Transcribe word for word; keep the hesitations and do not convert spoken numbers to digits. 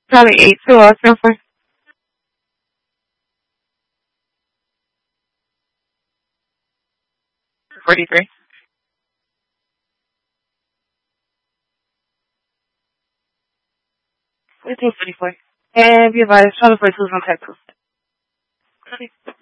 Charlie eight two oh seven four. forty-three. fourteen forty-four. And be advised, Charlie forty-two is on Texas.